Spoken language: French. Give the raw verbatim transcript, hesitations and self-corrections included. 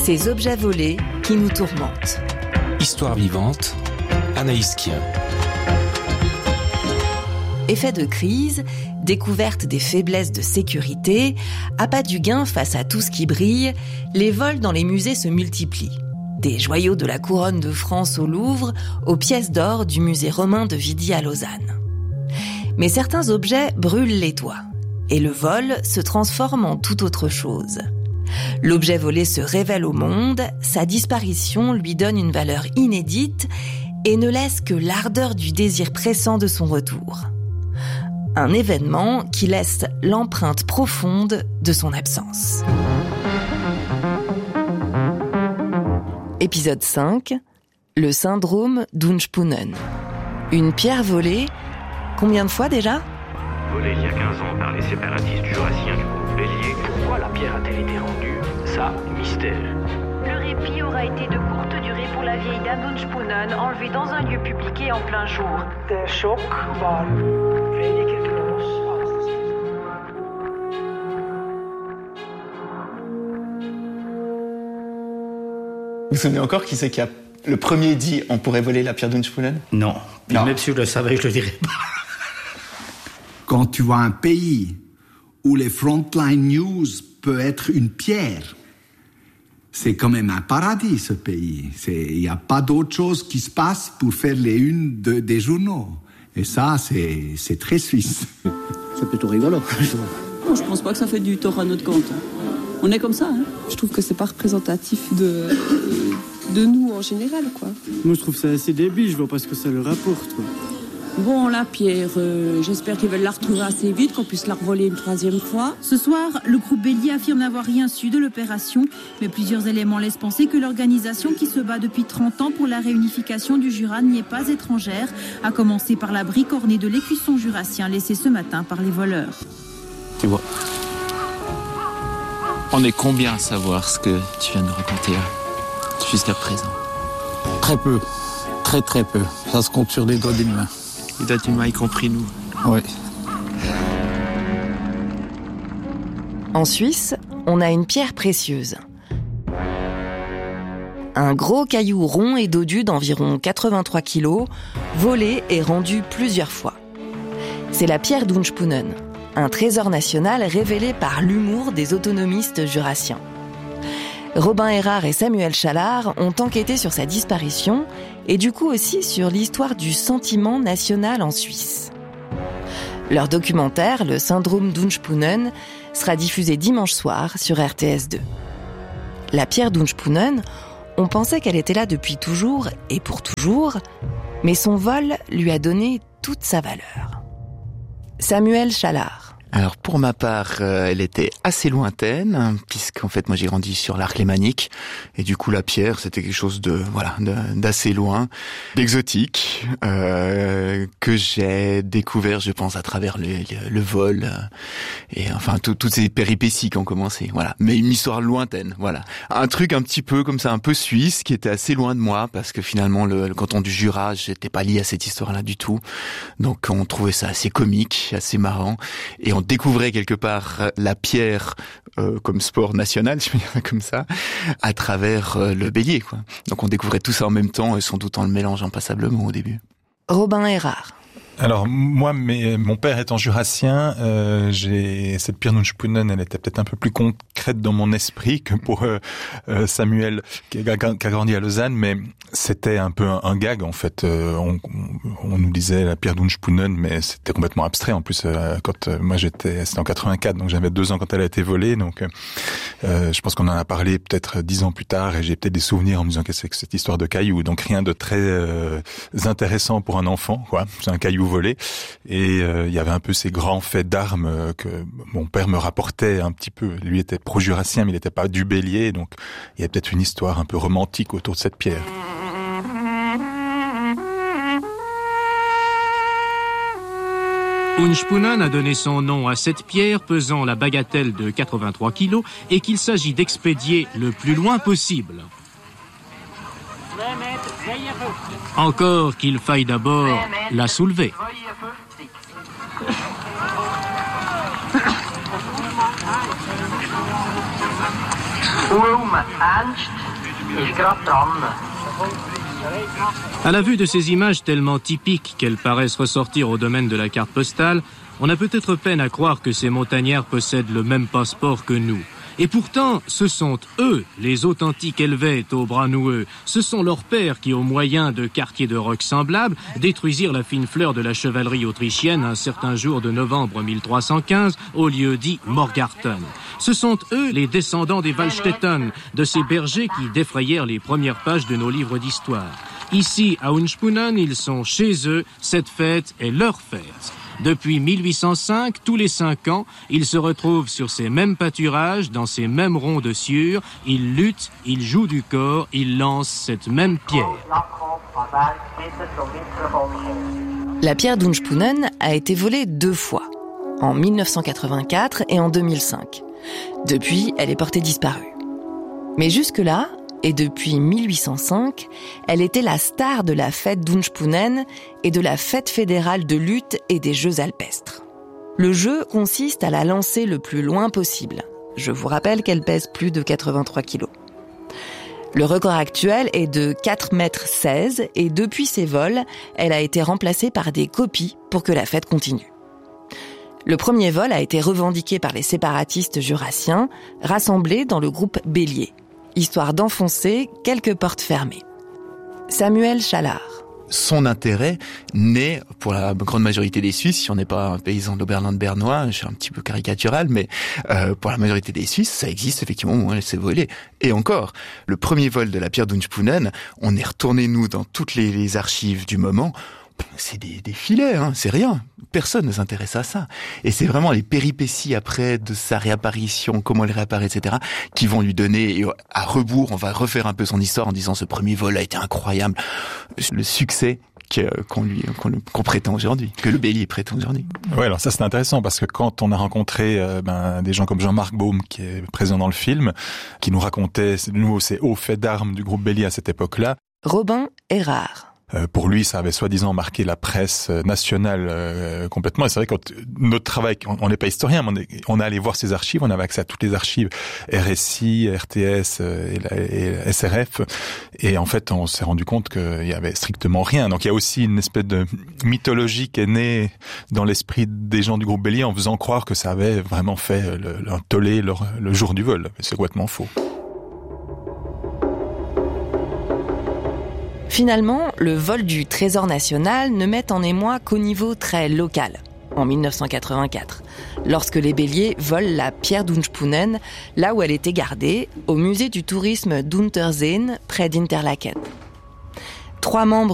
Ces objets volés qui nous tourmentent. Histoire vivante, Anaïs Kien. Effet de crise, découverte des faiblesses de sécurité, appât du gain face à tout ce qui brille, les vols dans les musées se multiplient. Des joyaux de la couronne de France au Louvre, aux pièces d'or du musée romain de Vidi à Lausanne. Mais certains objets brûlent les doigts, et le vol se transforme en tout autre chose. L'objet volé se révèle au monde, sa disparition lui donne une valeur inédite et ne laisse que l'ardeur du désir pressant de son retour. Un événement qui laisse l'empreinte profonde de son absence. Épisode cinq, le syndrome d'Unspunnen. Une pierre volée, combien de fois déjà ? Volée il y a quinze ans par les séparatistes jurassiens du groupe Bélier. Pourquoi la pierre a-t-elle été rendue ? Ça, mystère. Le répit aura été de courte durée pour la vieille dame d'Unspunnen, enlevée dans un lieu public et en plein jour. Der Schock war wenige groß. Vous vous souvenez encore qui c'est qui a le premier dit on pourrait voler la pierre d'Unspunnen ? Non. Puis Non. même si je le savais, je le dirais pas. Quand tu vois un pays où les frontline news peut être une pierre, c'est quand même un paradis, ce pays. Il n'y a pas d'autre chose qui se passe pour faire les unes de, des journaux. Et ça, c'est, c'est très suisse. C'est plutôt rigolo. Non, je pense pas que ça fait du tort à notre compte. On est comme ça, hein. Je trouve que c'est pas représentatif de, de nous en général, quoi. Moi, je trouve ça assez débile, je vois pas ce que ça leur rapporte, quoi. Bon, la pierre, euh, j'espère qu'ils veulent la retrouver assez vite, qu'on puisse la revoler une troisième fois. Ce soir, le groupe Bélier affirme n'avoir rien su de l'opération, mais plusieurs éléments laissent penser que l'organisation qui se bat depuis trente ans pour la réunification du Jura n'y est pas étrangère, à commencer par la brique ornée de l'écusson jurassien laissé ce matin par les voleurs. Tu vois, on est combien à savoir ce que tu viens de raconter là, jusqu'à présent ? Très peu, très très peu. Ça se compte sur les doigts d'une main. Les doigts d'une main, y compris nous. Oui. En Suisse, on a une pierre précieuse. Un gros caillou rond et dodu d'environ quatre-vingt-trois kilos, volé et rendu plusieurs fois. C'est la pierre d'Unspunnen, un trésor national révélé par l'humour des autonomistes jurassiens. Robin Erard et Samuel Chalard ont enquêté sur sa disparition et du coup aussi sur l'histoire du sentiment national en Suisse. Leur documentaire, Le syndrome d'Unspunnen, sera diffusé dimanche soir sur R T S deux. La pierre d'Unspunnen, on pensait qu'elle était là depuis toujours et pour toujours, mais son vol lui a donné toute sa valeur. Samuel Chalard. Alors pour ma part, euh, elle était assez lointaine, puisqu'en fait moi j'ai grandi sur l'arc lémanique, et du coup la pierre c'était quelque chose de voilà de, d'assez loin, d'exotique, euh, que j'ai découvert je pense à travers le, le, le vol, euh, et enfin tout, toutes ces péripéties qui ont commencé, voilà. Mais une histoire lointaine, voilà, un truc un petit peu comme ça, un peu suisse, qui était assez loin de moi, parce que finalement le, le canton du Jura, j'étais pas lié à cette histoire-là du tout, donc on trouvait ça assez comique, assez marrant, et on On découvrait quelque part la pierre euh, comme sport national, je veux dire comme ça, à travers euh, le bélier, quoi. Donc on découvrait tout ça en même temps et sans doute en le mélangeant passablement au début. Robin Erard. Alors moi, mes, mon père étant jurassien, euh, j'ai cette pierre d'Unspunnen, elle était peut-être un peu plus concrète dans mon esprit que pour euh, euh, Samuel qui a, qui a grandi à Lausanne, mais c'était un peu un, un gag en fait. Euh, on, on nous disait la pierre d'Unspunnen, mais c'était complètement abstrait en plus. Euh, quand euh, moi j'étais, c'était en quatre-vingt-quatre, donc j'avais deux ans quand elle a été volée, donc euh, je pense qu'on en a parlé peut-être dix ans plus tard, et j'ai peut-être des souvenirs en me disant qu'est-ce que c'est que cette histoire de caillou. Donc rien de très euh, intéressant pour un enfant, quoi. C'est un caillou volé, et il euh, y avait un peu ces grands faits d'armes euh, que mon père me rapportait un petit peu. Lui était pro-jurassien, mais il n'était pas du bélier, donc il y a peut-être une histoire un peu romantique autour de cette pierre. Unspunnen a donné son nom à cette pierre pesant la bagatelle de quatre-vingt-trois kilos et qu'il s'agit d'expédier le plus loin possible. Encore qu'il faille d'abord la soulever. À la vue de ces images tellement typiques qu'elles paraissent ressortir au domaine de la carte postale, on a peut-être peine à croire que ces montagnards possèdent le même passeport que nous. Et pourtant, ce sont eux, les authentiques Helvètes aux bras noueux. Ce sont leurs pères qui, au moyen de quartiers de rocs semblables, détruisirent la fine fleur de la chevalerie autrichienne un certain jour de novembre mille trois cent quinze au lieu dit Morgarten. Ce sont eux, les descendants des Wallstätten, de ces bergers qui défrayèrent les premières pages de nos livres d'histoire. Ici, à Unspunnen, ils sont chez eux, cette fête est leur fête. Depuis mille huit cent cinq, tous les cinq ans, ils se retrouvent sur ces mêmes pâturages, dans ces mêmes ronds de sciure, ils luttent, ils jouent du corps, ils lancent cette même pierre. La pierre d'Unspunnen a été volée deux fois, en mille neuf cent quatre-vingt-quatre et en deux mille cinq. Depuis, elle est portée disparue. Mais jusque-là, et depuis mille huit cent cinq, elle était la star de la fête d'Unspunnen et de la fête fédérale de lutte et des Jeux alpestres. Le jeu consiste à la lancer le plus loin possible. Je vous rappelle qu'elle pèse plus de quatre-vingt-trois kilos. Le record actuel est de quatre mètres seize et depuis ses vols, elle a été remplacée par des copies pour que la fête continue. Le premier vol a été revendiqué par les séparatistes jurassiens, rassemblés dans le groupe Bélier, histoire d'enfoncer quelques portes fermées. Samuel Chalard. Son intérêt naît pour la grande majorité des Suisses, si on n'est pas un paysan d'Oberland bernois, je suis un petit peu caricatural, mais euh, pour la majorité des Suisses, ça existe effectivement où elle s'est volée. Et encore, le premier vol de la pierre d'Unspunnen, on est retourné nous dans toutes les, les archives du moment. C'est des, des filets, hein, c'est rien. Personne ne s'intéresse à ça. Et c'est vraiment les péripéties après de sa réapparition, comment elle réapparaît, et cetera, qui vont lui donner, à rebours, on va refaire un peu son histoire en disant ce premier vol a été incroyable. Le succès qu'on lui qu'on, qu'on prétend aujourd'hui, que le Bélier prétend aujourd'hui. Ouais, alors ça c'est intéressant parce que quand on a rencontré euh, ben, des gens comme Jean-Marc Baum qui est présent dans le film, qui nous racontait de nouveau ces hauts faits d'armes du groupe Bélier à cette époque-là. Robin Erard. Euh, pour lui, ça avait soi-disant marqué la presse nationale euh, complètement. Et c'est vrai que notre travail, on n'est pas historien, mais on est, on est allé voir ces archives, on avait accès à toutes les archives R S I, R T S euh, et, la, et S R F. Et en fait, on s'est rendu compte qu'il y avait strictement rien. Donc il y a aussi une espèce de mythologie qui est née dans l'esprit des gens du groupe Bélier en faisant croire que ça avait vraiment fait le, un tollé le, le jour du vol. C'est complètement faux. Finalement, le vol du Trésor national ne met en émoi qu'au niveau très local, en mille neuf cent quatre-vingt-quatre, lorsque les Béliers volent la pierre d'Unspunnen, là où elle était gardée, au musée du tourisme d'Unterzeen, près d'Interlaken. Trois membres